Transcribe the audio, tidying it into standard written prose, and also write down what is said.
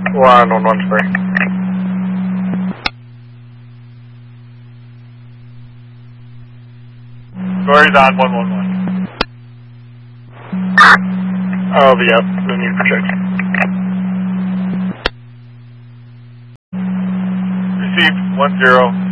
Line on 1 spray. Story's on 111. I'll be up. No need for checks. Received 10.